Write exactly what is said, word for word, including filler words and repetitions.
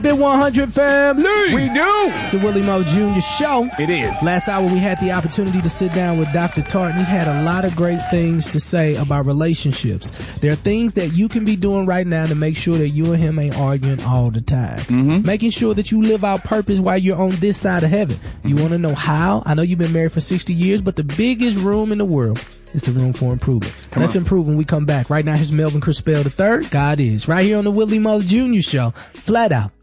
Bit one hundred family. We do. It's the Willie Moore Junior Show. It is. Last hour we had the opportunity to sit down with Doctor Tartt. He had a lot of great things to say about relationships. There are things that you can be doing right now to make sure that you and him ain't arguing all the time. Mm-hmm. Making sure that you live out purpose while you're on this side of heaven. You want to know how? I know you've been married for sixty years, but the biggest room in the world is the room for improvement. Come Let's on. improve when we come back. Right now, here's Melvin Crispell the third. God is. Right here on the Willie Moore Junior Show. Flat out.